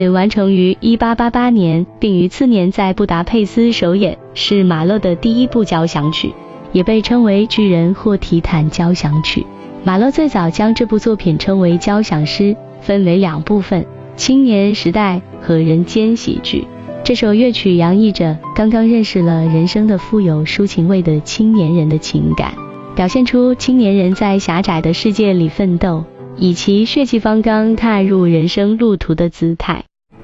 完成于1888年，并于次年在布达佩斯首演，是马勒的第一部交响曲，也被称为巨人或提坦交响曲。马勒最早将这部作品称为交响诗，分为2部分，青年时代和人间喜剧。这首乐曲洋溢着刚刚认识了人生的富有抒情味的青年人的情感，表现出青年人在狭窄的世界里奋斗，以其血气方刚踏入人生路途的姿态。